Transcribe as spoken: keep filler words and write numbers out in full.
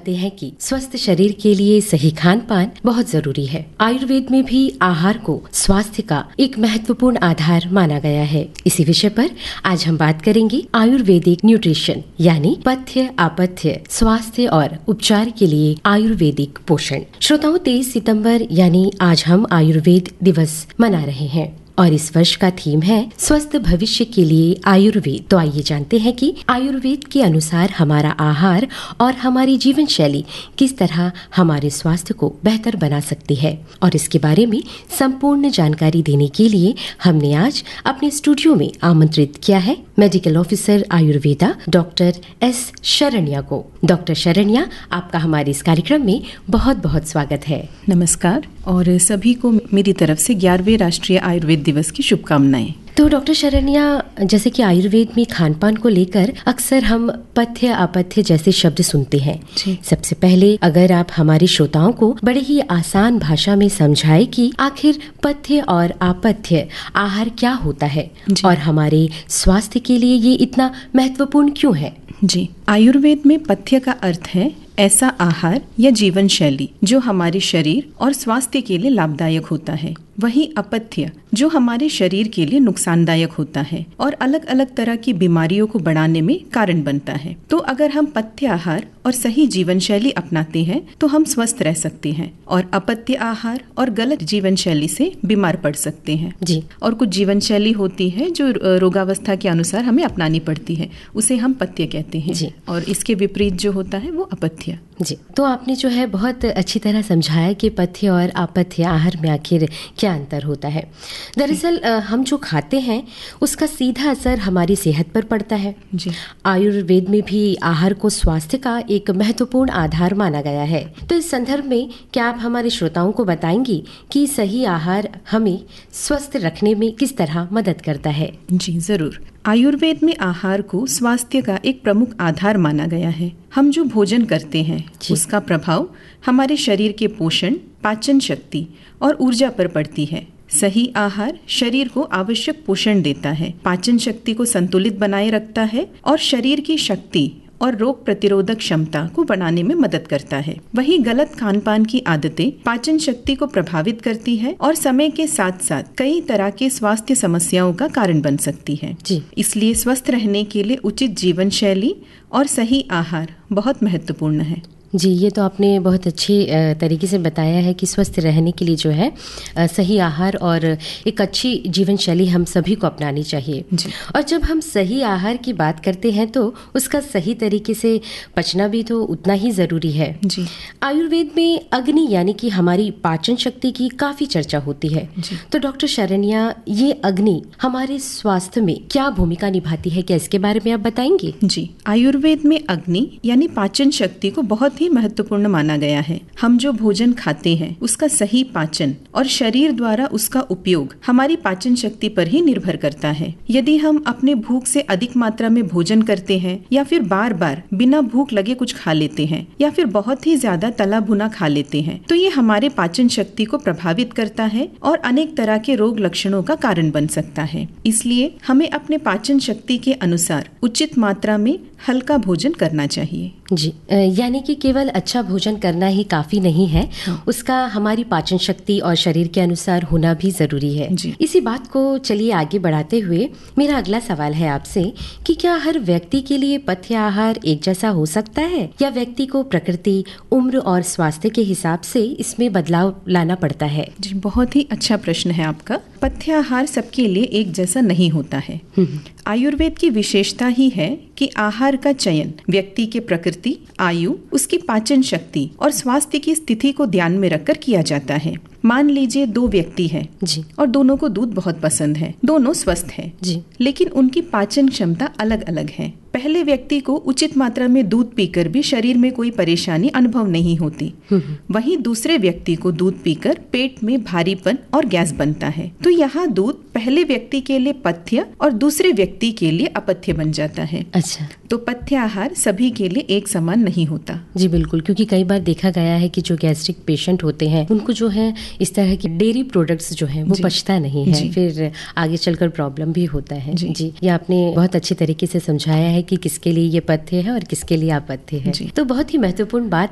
जानते हैं कि स्वस्थ शरीर के लिए सही खान पान बहुत जरूरी है। आयुर्वेद में भी आहार को स्वास्थ्य का एक महत्वपूर्ण आधार माना गया है। इसी विषय पर आज हम बात करेंगे आयुर्वेदिक न्यूट्रिशन यानी पथ्य, अपथ्य, स्वास्थ्य और उपचार के लिए आयुर्वेदिक पोषण। श्रोताओं, तेईस सितंबर यानी आज हम आयुर्वेद दिवस मना रहे हैं और इस वर्ष का थीम है स्वस्थ भविष्य के लिए आयुर्वेद। तो आइए जानते हैं कि आयुर्वेद के अनुसार हमारा आहार और हमारी जीवन शैली किस तरह हमारे स्वास्थ्य को बेहतर बना सकती है। और इसके बारे में संपूर्ण जानकारी देने के लिए हमने आज अपने स्टूडियो में आमंत्रित किया है medical officer Ayurveda doctor S Sharanya को। डॉक्टर शरण्या, आपका हमारे इस कार्यक्रम में बहुत बहुत स्वागत है। नमस्कार और सभी को मेरी तरफ से ग्यारहवें राष्ट्रीय आयुर्वेद दिवस की शुभकामनाएं। तो डॉक्टर शरण्या, जैसे कि आयुर्वेद में खान पान को लेकर अक्सर हम पथ्य अपथ्य जैसे शब्द सुनते हैं। सबसे पहले अगर आप हमारे श्रोताओं को बड़े ही आसान भाषा में समझाएं कि आखिर पथ्य और अपथ्य आहार क्या होता है और हमारे स्वास्थ्य के लिए ये इतना महत्वपूर्ण क्यों है। जी, आयुर्वेद में पथ्य का अर्थ है ऐसा आहार या जीवन शैली जो हमारे शरीर और स्वास्थ्य के लिए लाभदायक होता है। वहीं अपथ्य जो हमारे शरीर के लिए नुकसानदायक होता है और अलग अलग तरह की बीमारियों को बढ़ाने में कारण बनता है। तो अगर हम पथ्य आहार और सही जीवन शैली अपनाते हैं तो हम स्वस्थ रह सकते हैं और अपथ्य आहार और गलत जीवन शैली से बीमार पड़ सकते हैं। जी। और कुछ जीवन शैली होती है जो रोगावस्था के अनुसार हमें अपनानी पड़ती है, उसे हम पथ्य कहते हैं। जी। और इसके विपरीत जो होता है वो अपथ्य। जी, तो आपने जो है बहुत अच्छी तरह समझाया कि पथ्य और अपथ्य आहार में आखिर क्या अंतर होता है। दरअसल हम जो खाते हैं उसका सीधा असर हमारी सेहत पर पड़ता है। जी। आयुर्वेद में भी आहार को स्वास्थ्य का एक महत्वपूर्ण आधार माना गया है। तो इस संदर्भ में क्या आप हमारे श्रोताओं को बताएंगी कि सही आहार हमें स्वस्थ रखने में किस तरह मदद करता है। जी जरूर। आयुर्वेद में आहार को स्वास्थ्य का एक प्रमुख आधार माना गया है। हम जो भोजन करते हैं उसका प्रभाव हमारे शरीर के पोषण, पाचन शक्ति और ऊर्जा पर पड़ती है। सही आहार शरीर को आवश्यक पोषण देता है, पाचन शक्ति को संतुलित बनाए रखता है और शरीर की शक्ति और रोग प्रतिरोधक क्षमता को बढ़ाने में मदद करता है। वहीं गलत खान पान की आदतें पाचन शक्ति को प्रभावित करती है और समय के साथ साथ कई तरह के स्वास्थ्य समस्याओं का कारण बन सकती है। जी। इसलिए स्वस्थ रहने के लिए उचित जीवन शैली और सही आहार बहुत महत्वपूर्ण है। जी, ये तो आपने बहुत अच्छी तरीके से बताया है कि स्वस्थ रहने के लिए जो है सही आहार और एक अच्छी जीवन शैली हम सभी को अपनानी चाहिए। जी। और जब हम सही आहार की बात करते हैं तो उसका सही तरीके से पचना भी तो उतना ही ज़रूरी है। जी। आयुर्वेद में अग्नि यानी कि हमारी पाचन शक्ति की काफ़ी चर्चा होती है। जी। तो डॉक्टर शरण्या, ये अग्नि हमारे स्वास्थ्य में क्या भूमिका निभाती है, क्या इसके बारे में आप बताएंगे। जी, आयुर्वेद में अग्नि यानी पाचन शक्ति को बहुत महत्वपूर्ण माना गया है। हम जो भोजन खाते हैं उसका सही पाचन और शरीर द्वारा उसका उपयोग हमारी पाचन शक्ति पर ही निर्भर करता है। यदि हम अपने भूख से अधिक मात्रा में भोजन करते हैं या फिर बार बार बिना भूख लगे कुछ खा लेते हैं या फिर बहुत ही ज्यादा तला भुना खा लेते हैं तो ये हमारे पाचन शक्ति को प्रभावित करता है और अनेक तरह के रोग लक्षणों का कारण बन सकता है। इसलिए हमें अपने पाचन शक्ति के अनुसार उचित मात्रा में हल्का भोजन करना चाहिए। जी, यानी कि केवल अच्छा भोजन करना ही काफी नहीं है, उसका हमारी पाचन शक्ति और शरीर के अनुसार होना भी जरूरी है। जी। इसी बात को चलिए आगे बढ़ाते हुए मेरा अगला सवाल है आपसे कि क्या हर व्यक्ति के लिए पथ्य आहार एक जैसा हो सकता है या व्यक्ति को प्रकृति, उम्र और स्वास्थ्य के हिसाब से इसमें बदलाव लाना पड़ता है। जी, बहुत ही अच्छा प्रश्न है आपका। पथ्य आहार सबके लिए एक जैसा नहीं होता है। आयुर्वेद की विशेषता ही है कि आहार का चयन व्यक्ति के प्रकृति, आयु, उसकी पाचन शक्ति और स्वास्थ्य की स्थिति को ध्यान में रखकर किया जाता है। मान लीजिए दो व्यक्ति हैं जी। और दोनों को दूध बहुत पसंद है, दोनों स्वस्थ हैं जी। लेकिन उनकी पाचन क्षमता अलग अलग है। पहले व्यक्ति को उचित मात्रा में दूध पीकर भी शरीर में कोई परेशानी अनुभव नहीं होती, वहीं दूसरे व्यक्ति को दूध पीकर पेट में भारीपन और गैस बनता है। तो यहाँ दूध पहले व्यक्ति के लिए पथ्य और दूसरे व्यक्ति के लिए अपथ्य बन जाता है। अच्छा। तो पथ्य आहार सभी के लिए एक समान नहीं होता। जी बिल्कुल, क्योंकि कई बार देखा गया है कि जो गैस्ट्रिक पेशेंट होते हैं उनको जो है इस तरह की डेयरी प्रोडक्ट्स जो है वो पचता नहीं है, फिर आगे चलकर प्रॉब्लम भी होता है। जी, जी। ये आपने बहुत अच्छी तरीके से समझाया है कि किसके लिए ये पथ्य है और किसके लिए अपथ्य है। तो बहुत ही महत्वपूर्ण बात